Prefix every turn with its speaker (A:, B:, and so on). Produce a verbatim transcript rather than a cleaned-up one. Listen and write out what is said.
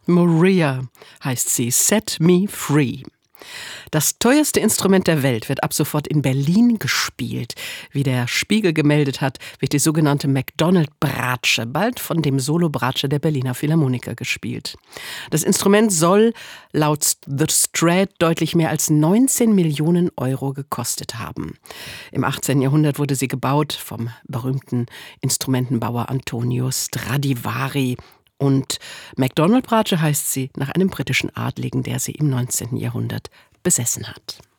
A: Maria heißt sie, Set Me Free. Das teuerste Instrument der Welt wird ab sofort in Berlin gespielt. Wie der Spiegel gemeldet hat, wird die sogenannte McDonald-Bratsche bald von dem Solo-Bratsche der Berliner Philharmoniker gespielt. Das Instrument soll laut The Strad deutlich mehr als neunzehn Millionen Euro gekostet haben. Im achtzehnten Jahrhundert wurde sie gebaut vom berühmten Instrumentenbauer Antonio Stradivari. Und McDonald-Bratsche heißt sie nach einem britischen Adligen, der sie im neunzehnten Jahrhundert besessen hat.